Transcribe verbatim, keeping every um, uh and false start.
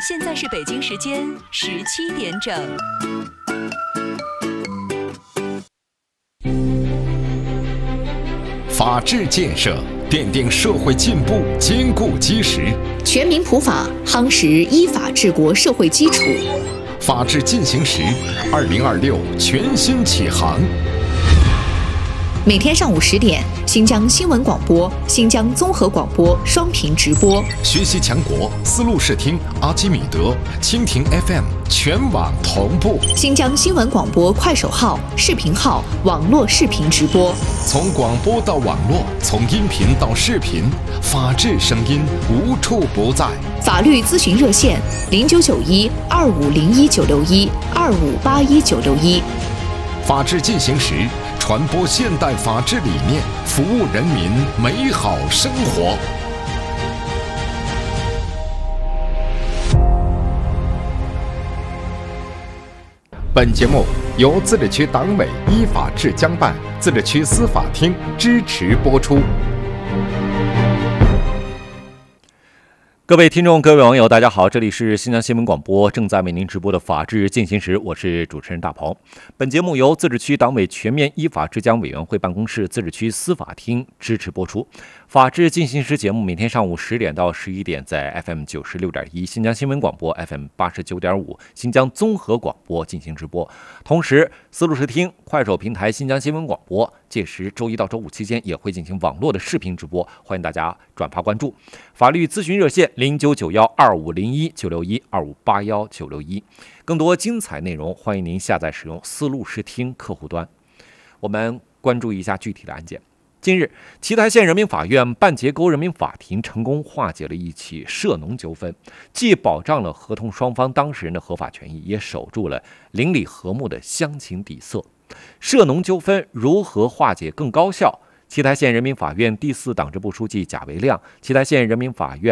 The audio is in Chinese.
现在是北京时间十七点整。 法治建设奠定社会进步坚固基石， 全民普法夯实依法治国社会基础。 法治进行时，二零二六全新启航。 每天上午十点，新疆新闻广播、新疆综合广播双频直播。 学习强国，丝路视听、阿基米德、蜻蜓 F M 全网同步。 新疆新闻广播快手号、视频号网络视频直播。 从广播到网络，从音频到视频，法治声音无处不在。 法律咨询热线：零九九一二五零一九六一二五八一九六一。 法治进行时，传播现代法治理念，服务人民美好生活。本节目由自治区党委依法治江办、自治区司法厅支持播出。 各位听众、各位网友，大家好，这里是新疆新闻广播正在为您直播的法治进行时，我是主持人大鹏。本节目由自治区党委全面依法治江委员会办公室、自治区司法厅支持播出。法治进行时节目每天上午十点到十一点在 F M 九十六点一新疆新闻广播 F M 八十九点五新疆综合广播进行直播，同时丝路视听、快手平台新疆新闻广播届时周一到周五期间也会进行网络的视频直播，欢迎大家转发关注。法律咨询热线零九九幺二五零一九六一二五八幺九六一，更多精彩内容欢迎您下载使用丝路视听客户端。我们关注一下具体的案件。近日，奇台县人民法院半截沟人民法庭成功化解了一起涉农纠纷，既保障了合同双方当事人的合法权益，也守住了邻里和睦的乡情底色。涉农纠纷如何化解更高效？奇台县人民法院第四党支部书记贾维亮、奇台县人民法院